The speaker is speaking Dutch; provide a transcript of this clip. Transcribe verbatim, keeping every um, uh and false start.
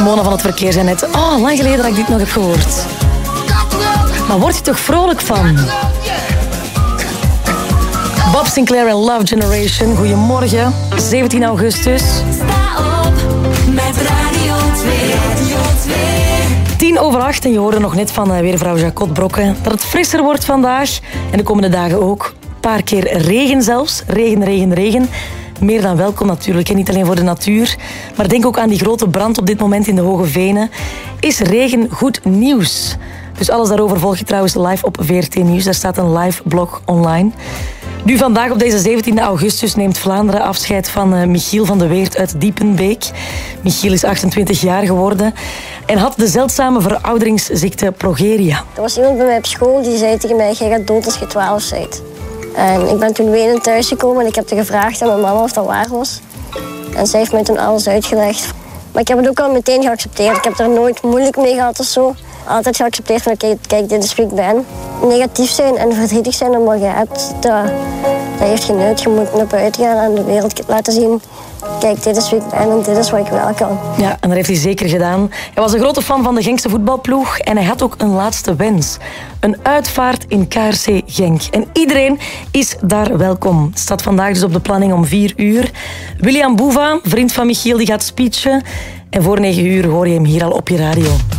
Simone van het verkeer zei net... Oh, lang geleden dat ik dit nog heb gehoord. Maar word je toch vrolijk van? Bob Sinclair en Love Generation. Goedemorgen, zeventien augustus. Sta op met Radio twee. Radio twee. Tien over acht en je hoorde nog net van uh, weervrouw Jacot Brokken dat het frisser wordt vandaag. En de komende dagen ook. Een paar keer regen zelfs. Regen, regen, regen. Meer dan welkom natuurlijk, en niet alleen voor de natuur. Maar denk ook aan die grote brand op dit moment in de Hoge Venen. Is regen goed nieuws? Dus alles daarover volg je trouwens live op V R T Nieuws. Daar staat een live blog online. Nu vandaag op deze zeventiende augustus neemt Vlaanderen afscheid van uh, Michiel van de Weert uit Diepenbeek. Michiel is achtentwintig jaar geworden en had de zeldzame verouderingsziekte progeria. Er was iemand bij mij op school die zei tegen mij: jij gaat dood als je twaalf bent. En ik ben toen wenend thuisgekomen en ik heb er gevraagd aan mijn mama of dat waar was. En zij heeft mij toen alles uitgelegd. Maar ik heb het ook al meteen geaccepteerd. Ik heb er nooit moeilijk mee gehad of zo. Altijd geaccepteerd van kijk, kijk dit is wie ik ben. Negatief zijn en verdrietig zijn om wat je hebt, dat, dat heeft geen nut. Je moet naar buiten gaan en de wereld laten zien. Kijk, dit is wie ik ben en dit is wat ik wel kan. Ja, en dat heeft hij zeker gedaan. Hij was een grote fan van de Genkse voetbalploeg en hij had ook een laatste wens. Een uitvaart in K R C Genk. En iedereen is daar welkom. Het staat vandaag dus op de planning om vier uur. William Boeva, vriend van Michiel, die gaat speechen. En voor negen uur hoor je hem hier al op je radio.